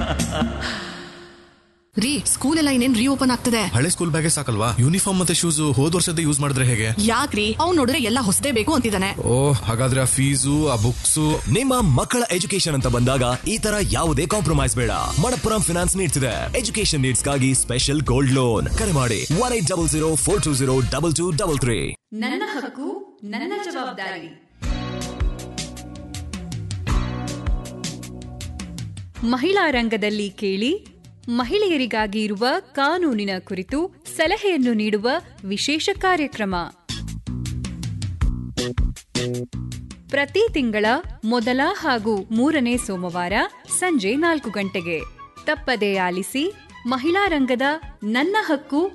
ರೀ, ಸ್ಕೂಲ್ ಎಲ್ಲ ಇನ್ನೇನ್ ರೀಓಪನ್ ಆಗ್ತದೆ. ಹಳೆ ಸ್ಕೂಲ್ ಬ್ಯಾಗೇ ಸಾಕಲ್ವಾ? ಯೂನಿಫಾರ್ಮ್ ಮತ್ತೆ ಶೂಸ್ ಹೋದ್ ವರ್ಷದ ಯೂಸ್ ಮಾಡಿದ್ರೆ ಹೇಗೆ? ಯಾಕ್ರಿ, ಅವ್ನು ನೋಡಿದ್ರೆ ಎಲ್ಲ ಹೊಸದೇ ಬೇಕು ಅಂತಿದ್ದಾನೆ. ಓ, ಹಾಗಾದ್ರೆ ಆ ಫೀಸು ಆ ಬುಕ್ಸು. ನಿಮ್ಮ ಮಕ್ಕಳ ಎಜುಕೇಶನ್ ಅಂತ ಬಂದಾಗ ಈ ತರ ಯಾವುದೇ ಕಾಂಪ್ರಮೈಸ್ ಬೇಡ. ಮಣಪ್ಪುರಂ ಫಿನಾನ್ಸ್ ನೀಡ್ತಿದೆ ಎಜುಕೇಶನ್ ನೀಡ್ಸ್ ಗಾಗಿ ಸ್ಪೆಷಲ್ ಗೋಲ್ಡ್ ಲೋನ್. ಕರೆ ಮಾಡಿ 180042202233. ನನ್ನ ಹಕ್ಕು ನನ್ನ ಜವಾಬ್ದಾರಿ. ಮಹಿಳಾ ರಂಗದಲ್ಲಿ ಕೇಳಿ, ಮಹಿಳೆಯರಿಗಾಗಿ ಇರುವ ಕಾನೂನಿನ ಕುರಿತು ಸಲಹೆಯನ್ನು ನೀಡುವ ವಿಶೇಷ ಕಾರ್ಯಕ್ರಮ. ಪ್ರತಿ ತಿಂಗಳ ಮೊದಲ ಹಾಗೂ 3ನೇ ಸೋಮವಾರ ಸಂಜೆ 4 ಗಂಟೆಗೆ ತಪ್ಪದೇ ಆಲಿಸಿ. ಮಹಿಳಾ ರಂಗದ ನನ್ನ ಹಕ್ಕು